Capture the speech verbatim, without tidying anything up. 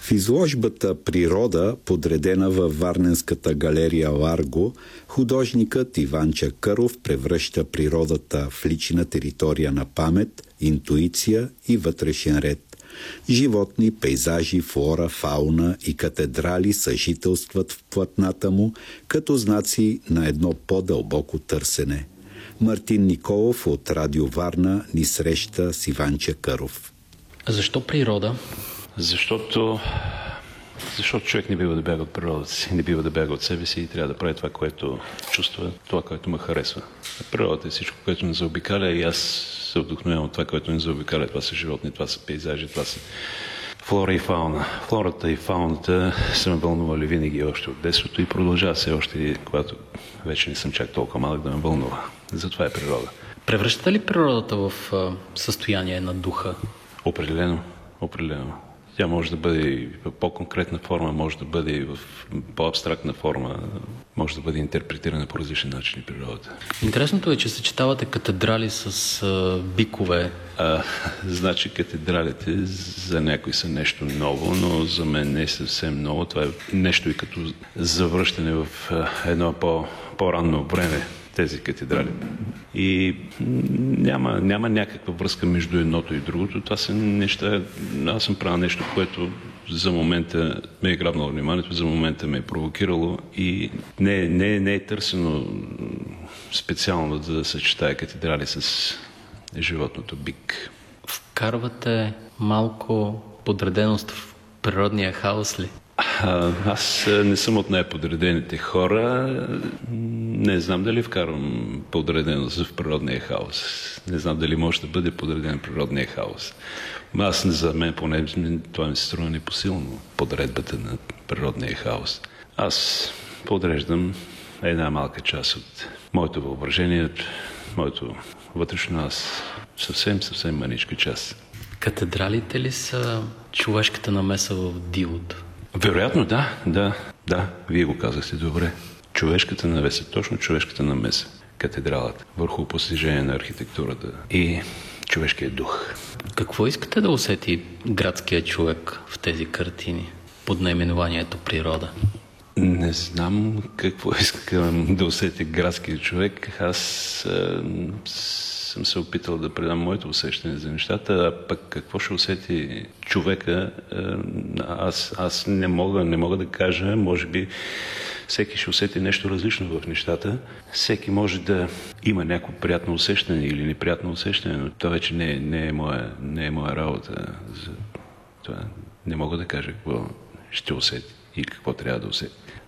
В изложбата «Природа», подредена във Варненската галерия Ларго, художникът Иван Чакъров превръща природата в лична територия на памет, интуиция и вътрешен ред. Животни, пейзажи, флора, фауна и катедрали съжителстват в платната му като знаци на едно по-дълбоко търсене. Мартин Николов от Радио Варна ни среща с Иван Чакъров. Защо природа? Защото, защото човек не бива да бяга от природата си, не бива да бяга от себе си и трябва да прави това, което чувства, това, което му харесва. Природата е всичко, което ни заобикаля и аз се вдъхновявам от това, което ни заобикаля. Това са животни, това са пейзажи, това са флора и фауна. Флората и фауната са ме вълнували винаги още от детството и продължава се още, когато вече не съм чак толкова малък да ме вълнува. Затова е природа. Превръща ли природата в състояние на духа? Определено, определено. Тя може да бъде и в по-конкретна форма, може да бъде и в по-абстрактна форма, може да бъде интерпретирана по различни начини природата. Интересното е, че съчетавате катедрали с а, бикове. А, значи катедралите за някои са нещо ново, но за мен не е съвсем ново. Това е нещо и като завръщане в едно по, по-ранно време. Тези катедрали. И няма, няма някаква връзка между едното и другото. Това са неща... Аз съм правил нещо, което за момента ме е грабнало вниманието, за момента ме е провокирало и не, не, не е търсено специално да съчетая катедрали с животното бик. Вкарвате малко подреденост в природния хаос ли? А, аз не съм от най-подредените хора. Не знам дали вкарвам подреденост в природния хаос. Не знам дали може да бъде подреден природния хаос. Аз, за мен, поне това ми се струва непосилно, подредбата на природния хаос. Аз подреждам една малка част от моето въображение, от моето вътрешно аз. Съвсем, съвсем маничка част. Катедралите ли са човешката намеса в дивото? Вероятно, да, да, да. Вие го казахте добре. Човешката намеса, точно човешката намеса. Катедралата, върху постижение на архитектурата и човешкия дух. Какво искате да усети градският човек в тези картини под наименованието природа? Не знам какво искам да усети градският човек. Аз е, съм се опитал да предам моето усещане за нещата, а пък какво ще усети човека, е, аз, аз не мога, не мога да кажа. Може би всеки ще усети нещо различно в нещата. Всеки може да има някакво приятно усещане или неприятно усещане, но това вече не е, не е, моя, не е моя работа. За това не мога да кажа какво ще усети и какво трябва да усети.